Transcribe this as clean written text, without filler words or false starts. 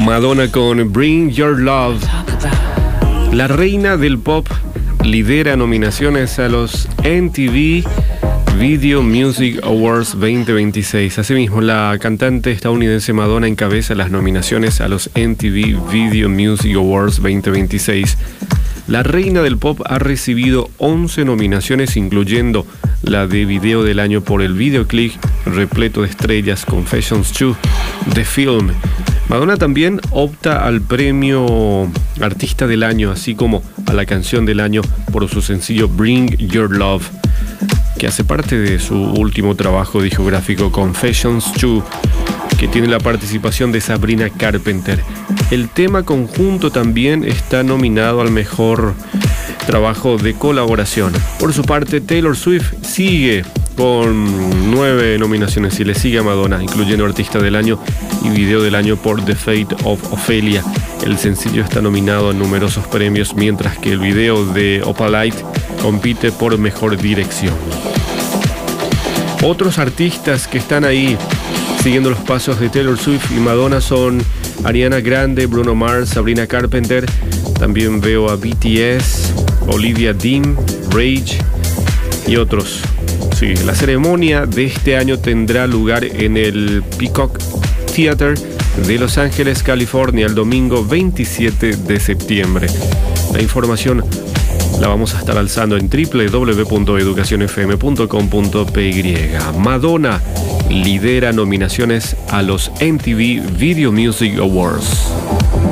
Madonna con Bring Your Love. La reina del pop lidera nominaciones a los MTV Video Music Awards 2026. Asimismo, la cantante estadounidense Madonna encabeza las nominaciones a los MTV Video Music Awards 2026. La reina del pop ha recibido 11 nominaciones, incluyendo la de video del año por el videoclip repleto de estrellas Confessions 2, The Film. Madonna también opta al premio Artista del Año, así como a la canción del año por su sencillo Bring Your Love, que hace parte de su último trabajo discográfico Confessions 2, que tiene la participación de Sabrina Carpenter. El tema conjunto también está nominado al mejor trabajo de colaboración. Por su parte, Taylor Swift sigue con 9 nominaciones y le sigue a Madonna, incluyendo Artista del Año y Video del Año por The Fate of Ophelia. El sencillo está nominado a numerosos premios, mientras que el video de Opalite compite por Mejor Dirección. Otros artistas que están ahí siguiendo los pasos de Taylor Swift y Madonna son Ariana Grande, Bruno Mars, Sabrina Carpenter. También veo a BTS, Olivia Dean, Rage y otros. Sí, la ceremonia de este año tendrá lugar en el Peacock Theater de Los Ángeles, California, el domingo 27 de septiembre. La información la vamos a estar alzando en www.educacionfm.com.py. Madonna lidera nominaciones a los MTV Video Music Awards.